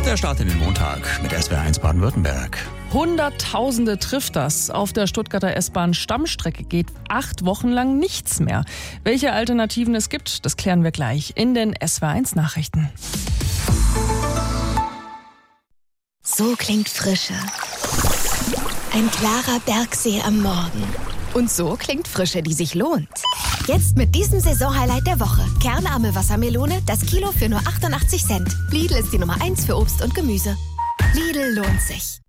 Der Start in den Montag mit SWR1 Baden-Württemberg. Hunderttausende trifft das. Auf der Stuttgarter S-Bahn-Stammstrecke geht 8 Wochen lang nichts mehr. Welche Alternativen es gibt, das klären wir gleich in den SWR1 Nachrichten. So klingt Frische. Ein klarer Bergsee am Morgen. Und so klingt Frische, die sich lohnt. Jetzt mit diesem Saisonhighlight der Woche. Kernarme Wassermelone, das Kilo für nur 88 Cent. Lidl ist die Nummer 1 für Obst und Gemüse. Lidl lohnt sich.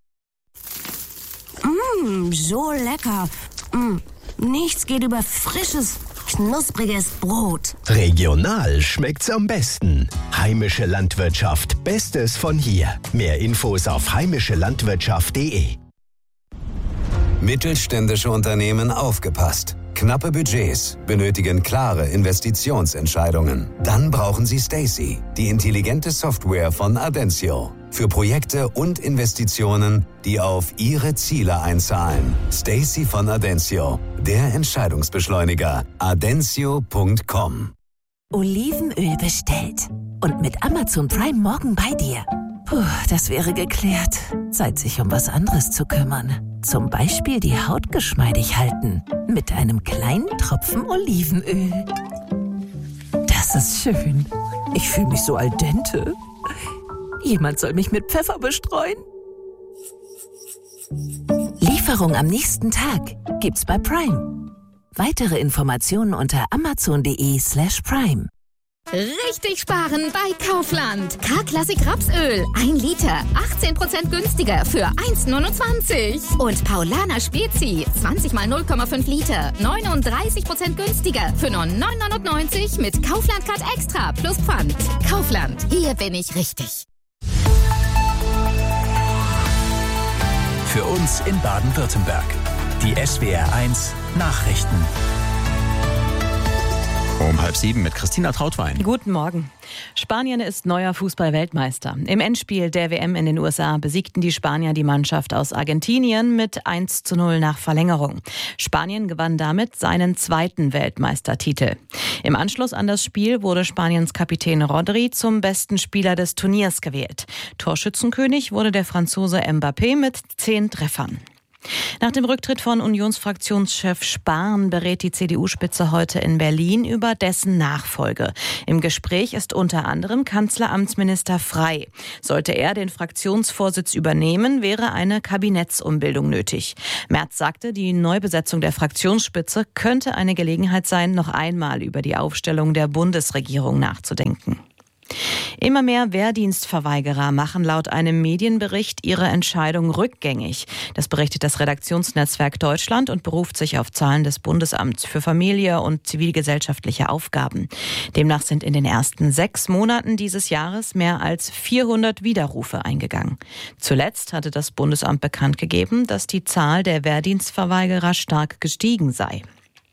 So lecker. Nichts geht über frisches, knuspriges Brot. Regional schmeckt's am besten. Heimische Landwirtschaft, Bestes von hier. Mehr Infos auf heimischelandwirtschaft.de. Mittelständische Unternehmen aufgepasst. Knappe Budgets benötigen klare Investitionsentscheidungen. Dann brauchen Sie Stacy, die intelligente Software von Adensio. Für Projekte und Investitionen, die auf Ihre Ziele einzahlen. Stacy von Adensio, der Entscheidungsbeschleuniger. Adensio.com. Olivenöl bestellt. Und mit Amazon Prime morgen bei dir. Puh, das wäre geklärt. Zeit, sich um was anderes zu kümmern. Zum Beispiel die Haut geschmeidig halten. Mit einem kleinen Tropfen Olivenöl. Das ist schön. Ich fühle mich so al dente. Jemand soll mich mit Pfeffer bestreuen. Lieferung am nächsten Tag gibt's bei Prime. Weitere Informationen unter amazon.de/prime. Richtig sparen bei Kaufland. K-Klassik Rapsöl. 1 Liter. 18% günstiger für 1,29. Und Paulaner Spezi. 20 mal 0,5 Liter. 39% günstiger für nur 9,99 mit Kaufland Card Extra plus Pfand. Kaufland. Hier bin ich richtig. Für uns in Baden-Württemberg. Die SWR1 Nachrichten. Um 6:30 mit Christina Trautwein. Guten Morgen. Spanien ist neuer Fußball-Weltmeister. Im Endspiel der WM in den USA besiegten die Spanier die Mannschaft aus Argentinien mit 1:0 nach Verlängerung. Spanien gewann damit seinen 2. Weltmeistertitel. Im Anschluss an das Spiel wurde Spaniens Kapitän Rodri zum besten Spieler des Turniers gewählt. Torschützenkönig wurde der Franzose Mbappé mit 10 Treffern. Nach dem Rücktritt von Unionsfraktionschef Spahn berät die CDU-Spitze heute in Berlin über dessen Nachfolge. Im Gespräch ist unter anderem Kanzleramtsminister Frey. Sollte er den Fraktionsvorsitz übernehmen, wäre eine Kabinettsumbildung nötig. Merz sagte, die Neubesetzung der Fraktionsspitze könnte eine Gelegenheit sein, noch einmal über die Aufstellung der Bundesregierung nachzudenken. Immer mehr Wehrdienstverweigerer machen laut einem Medienbericht ihre Entscheidung rückgängig. Das berichtet das Redaktionsnetzwerk Deutschland und beruft sich auf Zahlen des Bundesamts für Familie und zivilgesellschaftliche Aufgaben. Demnach sind in den ersten 6 Monaten dieses Jahres mehr als 400 Widerrufe eingegangen. Zuletzt hatte das Bundesamt bekannt gegeben, dass die Zahl der Wehrdienstverweigerer stark gestiegen sei.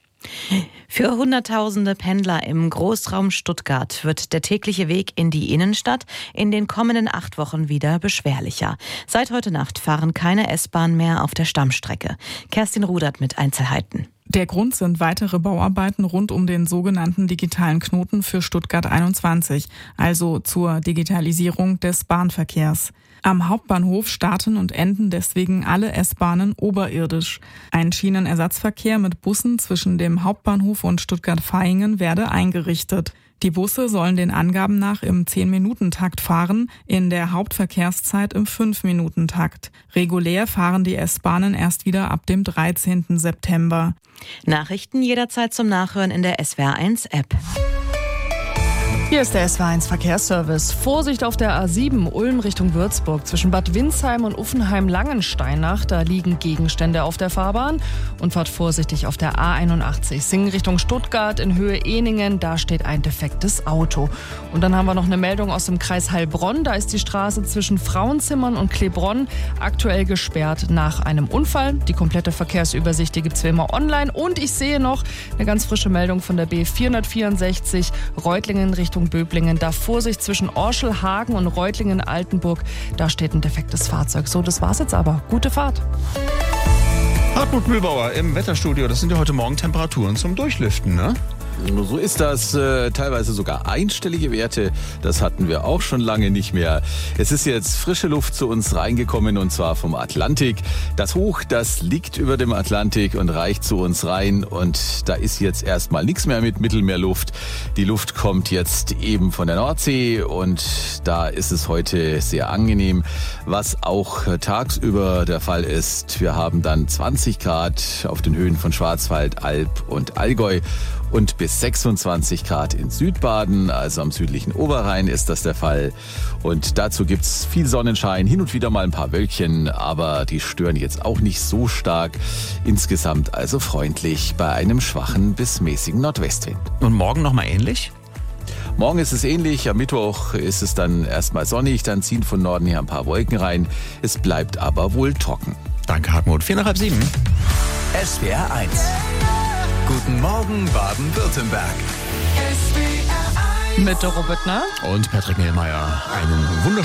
Für Hunderttausende Pendler im Großraum Stuttgart wird der tägliche Weg in die Innenstadt in den kommenden 8 Wochen wieder beschwerlicher. Seit heute Nacht fahren keine S-Bahn mehr auf der Stammstrecke. Kerstin Rudert mit Einzelheiten. Der Grund sind weitere Bauarbeiten rund um den sogenannten digitalen Knoten für Stuttgart 21, also zur Digitalisierung des Bahnverkehrs. Am Hauptbahnhof starten und enden deswegen alle S-Bahnen oberirdisch. Ein Schienenersatzverkehr mit Bussen zwischen dem Hauptbahnhof und Stuttgart-Vaihingen werde eingerichtet. Die Busse sollen den Angaben nach im 10-Minuten-Takt fahren, in der Hauptverkehrszeit im 5-Minuten-Takt. Regulär fahren die S-Bahnen erst wieder ab dem 13. September. Nachrichten jederzeit zum Nachhören in der SWR1-App. Hier ist der SWR1 Verkehrsservice. Vorsicht auf der A7 Ulm Richtung Würzburg zwischen Bad Windsheim und Uffenheim-Langensteinach. Da liegen Gegenstände auf der Fahrbahn. Und fahrt vorsichtig auf der A81 Singen Richtung Stuttgart in Höhe Ehningen. Da steht ein defektes Auto. Und dann haben wir noch eine Meldung aus dem Kreis Heilbronn. Da ist die Straße zwischen Frauenzimmern und Klebronn aktuell gesperrt nach einem Unfall. Die komplette Verkehrsübersicht, die gibt's wie immer online. Und ich sehe noch eine ganz frische Meldung von der B464 Reutlingen Richtung Böblingen. Da Vorsicht zwischen Orschelhagen und Reutlingen-Altenburg. Da steht ein defektes Fahrzeug. So, das war's jetzt aber. Gute Fahrt. Hartmut Mühlbauer im Wetterstudio. Das sind ja heute Morgen Temperaturen zum Durchlüften, ne? So ist das. Teilweise sogar einstellige Werte. Das hatten wir auch schon lange nicht mehr. Es ist jetzt frische Luft zu uns reingekommen und zwar vom Atlantik. Das Hoch, das liegt über dem Atlantik und reicht zu uns rein. Und da ist jetzt erstmal nichts mehr mit Mittelmeerluft. Die Luft kommt jetzt eben von der Nordsee und da ist es heute sehr angenehm, was auch tagsüber der Fall ist. Wir haben dann 20 Grad auf den Höhen von Schwarzwald, Alb und Allgäu und bis 26 Grad in Südbaden, also am südlichen Oberrhein ist das der Fall. Und dazu gibt's viel Sonnenschein, hin und wieder mal ein paar Wölkchen, aber die stören jetzt auch nicht so stark. Insgesamt also freundlich bei einem schwachen bis mäßigen Nordwestwind. Und morgen nochmal ähnlich? Morgen ist es ähnlich, am Mittwoch ist es dann erstmal sonnig, dann ziehen von Norden her ein paar Wolken rein. Es bleibt aber wohl trocken. Danke, Hartmut. 6:45. SWR 1. Guten Morgen, Baden-Württemberg. Mit Doro Büttner und Patrick Mehlmeier. Einen